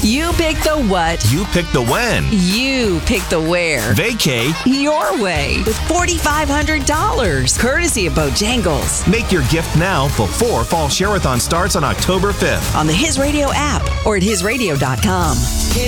You pick the what. You pick the when. You pick the where. Vacay your way with $4,500, courtesy of Bojangles. Make your gift now before Fall Share-a-thon starts on October 5th. On the His Radio app or at hisradio.com.